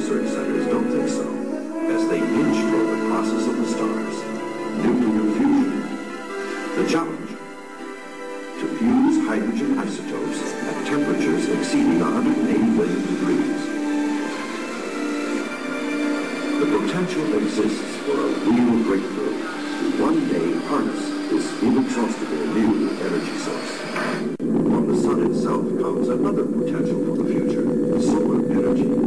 research centers don't think so, as they inch toward the process of the stars, nuclear fusion. The challenge: to fuse hydrogen isotopes at temperatures exceeding 180 million degrees. The potential exists for a real breakthrough